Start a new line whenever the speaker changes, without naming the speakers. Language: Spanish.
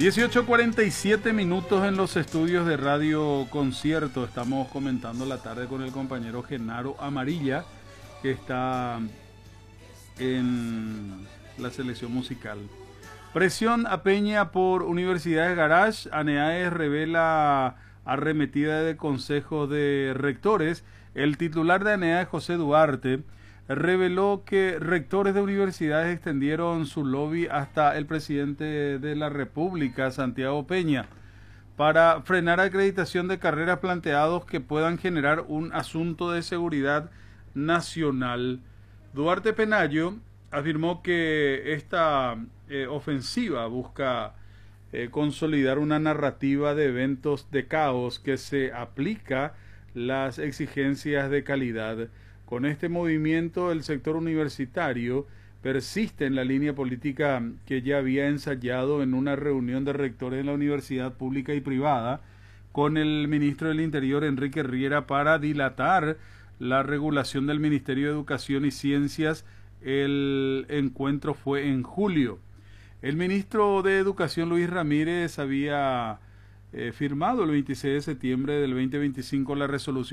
18:47 en los estudios de Radio Concierto. Estamos comentando la tarde con el compañero Genaro Amarilla, que está en la selección musical. Presión a Peña por Universidades Garage. ANEAES revela arremetida de Consejo de Rectores. El titular de ANEAES, José Duarte, reveló que rectores de universidades extendieron su lobby hasta el presidente de la República, Santiago Peña, para frenar acreditación de carreras planteados que puedan generar un asunto de seguridad nacional. Duarte Penayo afirmó que esta ofensiva busca consolidar una narrativa de eventos de caos que se aplica las exigencias de calidad. Con este movimiento, el sector universitario persiste en la línea política que ya había ensayado en una reunión de rectores de la universidad pública y privada con el ministro del Interior, Enrique Riera, para dilatar la regulación del Ministerio de Educación y Ciencias. El encuentro fue en julio. El ministro de Educación, Luis Ramírez, había firmado el 26 de septiembre del 2025 la resolución